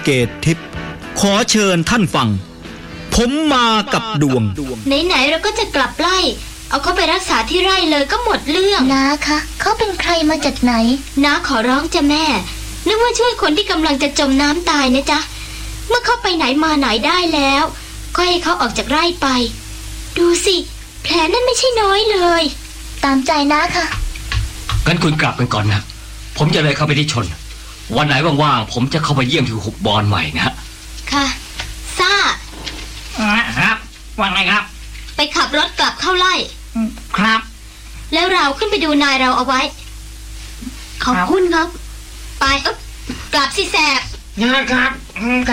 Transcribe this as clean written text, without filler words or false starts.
เกตทิพย์ขอเชิญท่านฟังผมมากับดวงไหนๆเราก็จะกลับไร่เอาเขาไปรักษาที่ไร่เลยก็หมดเรื่องนะคะเขาเป็นใครมาจากไหนน้าขอร้องจ้ะแม่นึกว่าช่วยคนที่กำลังจะจมน้ำตายนะจ๊ะเมื่อเขาไปไหนมาไหนได้แล้วก็ให้เขาออกจากไร่ไปดูสิแผลนั่นไม่ใช่น้อยเลยตามใจนะค่ะงั้นคุณกลับกันก่อนนะผมจะเลยเข้าไปที่ชนวันไหนว่างๆผมจะเข้าไปเยี่ยมที่หุบบอนใหม่นะค่ะซ่าครับว่าไงครับไปขับรถกลับเข้าไร่ครับแล้วเราขึ้นไปดูนายเราเอาไว้ขอบคุณครับไปกลับสิแสบนะครับ